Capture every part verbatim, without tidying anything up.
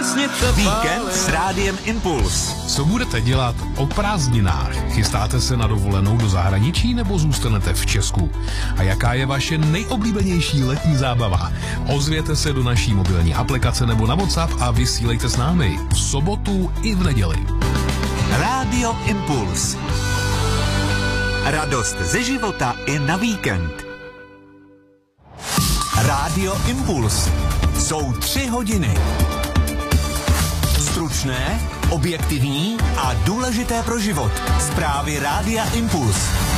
Víkend s Rádiem Impuls. Co budete dělat o prázdninách? Chystáte se na dovolenou do zahraničí nebo zůstanete v Česku? A jaká je vaše nejoblíbenější letní zábava? Ozvěte se do naší mobilní aplikace nebo na WhatsApp a vysílejte s námi v sobotu i v neděli. Rádio Impuls. Radost ze života i na víkend. Rádio Impuls. Jsou tři hodiny. Stručné, objektivní a důležité pro život. Zprávy Rádia Impuls.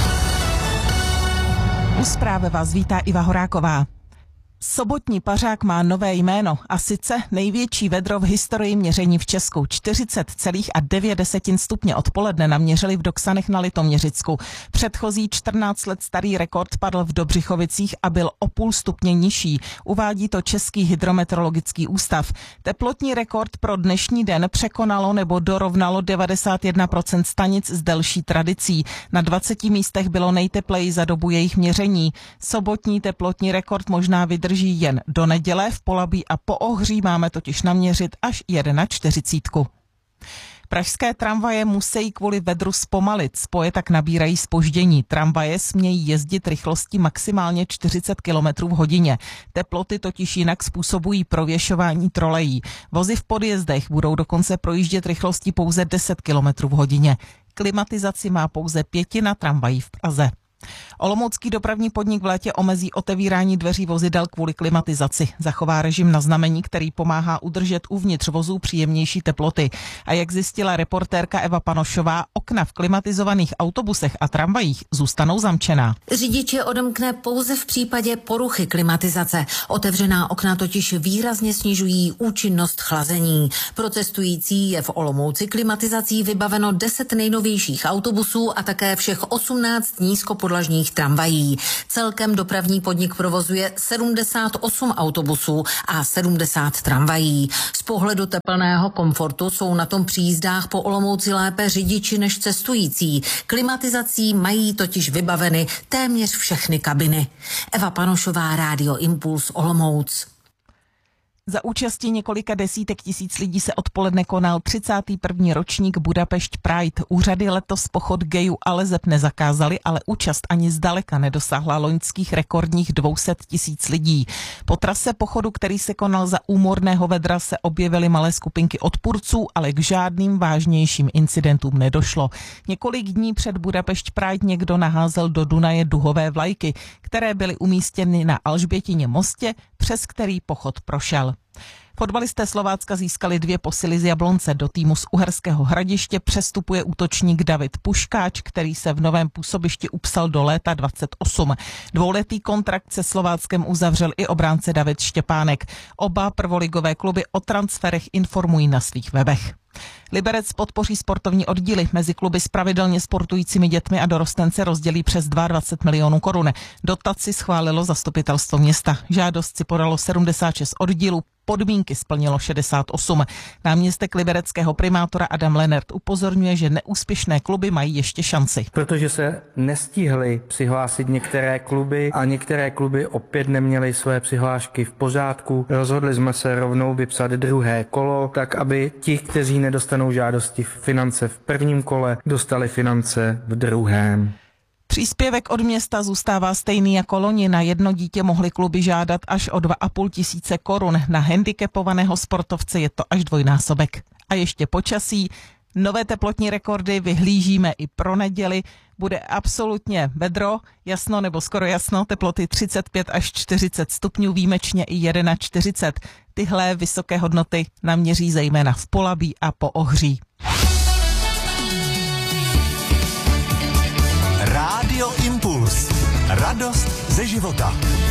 U zprávy vás vítá Iva Horáková. Sobotní pařák má nové jméno a sice největší vedro v historii měření v Česku. čtyřicet celá devět stupně odpoledne naměřili v Doksanech na Litoměřicku. Předchozí čtrnáct let starý rekord padl v Dobřichovicích a byl o půl stupně nižší. Uvádí to Český hydrometeorologický ústav. Teplotní rekord pro dnešní den překonalo nebo dorovnalo devadesát jedna procent stanic s delší tradicí. Na dvaceti místech bylo nejtepleji za dobu jejich měření. Sobotní teplotní rekord možná vydrží jen do neděle. V Polabí a Poohří máme totiž naměřit až čtyřicet jedna. Pražské tramvaje musí kvůli vedru zpomalit, spoje tak nabírají zpoždění. Tramvaje smějí jezdit rychlostí maximálně čtyřicet kilometrů v hodině. Teploty totiž jinak způsobují prověšování trolejí. Vozy v podjezdech budou dokonce projíždět rychlostí pouze deset kilometrů v hodině. Klimatizaci má pouze pětina tramvají v Praze. Olomoucký dopravní podnik v létě omezí otevírání dveří vozidel kvůli klimatizaci. Zachová režim na znamení, který pomáhá udržet uvnitř vozů příjemnější teploty. A jak zjistila reportérka Eva Panošová, okna v klimatizovaných autobusech a tramvajích zůstanou zamčená. Řidič je odemkne pouze v případě poruchy klimatizace. Otevřená okna totiž výrazně snižují účinnost chlazení. Pro cestující je v Olomouci klimatizací vybaveno deset nejnovějších autobusů a také všech osmnáct nízkopodlažních tramvají. Celkem dopravní podnik provozuje sedmdesát osm autobusů a sedmdesát tramvají. Z pohledu tepelného komfortu jsou na tom při jízdách po Olomouci lépe řidiči než cestující. Klimatizací mají totiž vybaveny téměř všechny kabiny. Eva Panošová, Rádio Impuls, Olomouc. Za účasti několika desítek tisíc lidí se odpoledne konal třicátý první ročník Budapešť Pride. Úřady letos pochod gayů a leseb nezakázali, ale účast ani zdaleka nedosáhla loňských rekordních dvě stě tisíc lidí. Po trase pochodu, který se konal za úmorného vedra, se objevily malé skupinky odpůrců, ale k žádným vážnějším incidentům nedošlo. Několik dní před Budapešť Pride někdo naházel do Dunaje duhové vlajky, které byly umístěny na Alžbětině mostě, přes který pochod prošel. Fotbalisté Slovácka získali dvě posily z Jablonce. Do týmu z Uherského Hradiště přestupuje útočník David Puškáč, který se v novém působišti upsal do léta dvacet osm. Dvouletý kontrakt se Slováckem uzavřel i obránce David Štěpánek. Oba prvoligové kluby o transferech informují na svých webech. Liberec podpoří sportovní oddíly. Mezi kluby s pravidelně sportujícími dětmi a dorostence rozdělí přes dvacet dva milionů korun. Dotaci schválilo zastupitelstvo města. Žádost si podalo sedmdesát šest oddílů, podmínky splnilo šedesát osm. Náměstek libereckého primátora Adam Lenert upozorňuje, že neúspěšné kluby mají ještě šanci. Protože se nestihly přihlásit některé kluby a některé kluby opět neměly své přihlášky v pořádku, rozhodli jsme se rovnou vypsat druhé kolo, tak aby ti, kteří nedostanou žádosti finance v prvním kole, dostali finance v druhém. Příspěvek od města zůstává stejný jako loni. Na jedno dítě mohly kluby žádat až o dva a půl tisíce korun. Na handicapovaného sportovce je to až dvojnásobek. A ještě počasí. Nové teplotní rekordy vyhlížíme i pro neděli. Bude absolutně vedro, jasno nebo skoro jasno, teploty třicet pět až čtyřicet stupňů, výjimečně i čtyřicet jedna. Tyhle vysoké hodnoty naměří zejména v Polabí a Poohří. Rádio Impuls. Radost ze života.